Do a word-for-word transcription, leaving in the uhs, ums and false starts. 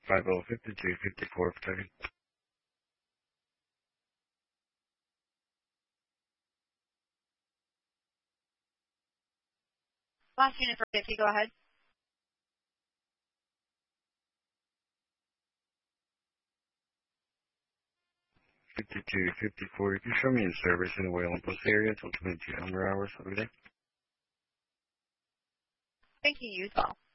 five oh fifty-two fifty-four thirty. Last unit for fifty, go ahead. fifty-two fifty-four. You can show me in service in the Wayland Post area until twenty-two hundred hours of the day. Thank you, you as well.